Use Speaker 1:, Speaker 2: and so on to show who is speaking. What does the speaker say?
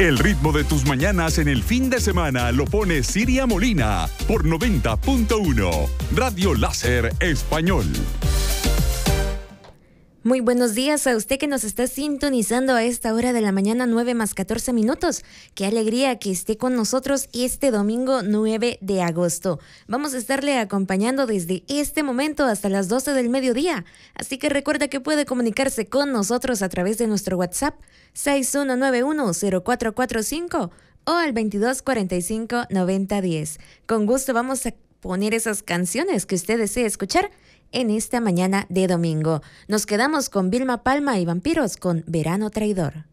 Speaker 1: El ritmo de tus mañanas en el fin de semana lo pone Siria Molina por 90.1 Radio Láser Español.
Speaker 2: Muy buenos días a usted que nos está sintonizando a esta hora de la mañana, 9:14. Qué alegría que esté con nosotros este domingo 9 de agosto. Vamos a estarle acompañando desde este momento hasta las 12 del mediodía. Así que recuerda que puede comunicarse con nosotros a través de nuestro WhatsApp 6191-0445 o al 2245-9010. Con gusto vamos a poner esas canciones que usted desee escuchar en esta mañana de domingo. Nos quedamos con Vilma Palma y Vampiros con Verano Traidor.